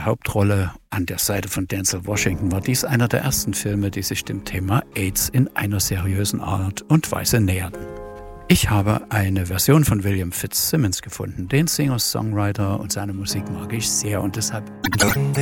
der Hauptrolle an der Seite von Denzel Washington war dies einer der ersten Filme, die sich dem Thema AIDS in einer seriösen Art und Weise näherten. Ich habe eine Version von William Fitzsimmons gefunden. Den Singer-Songwriter und seine Musik mag ich sehr und deshalb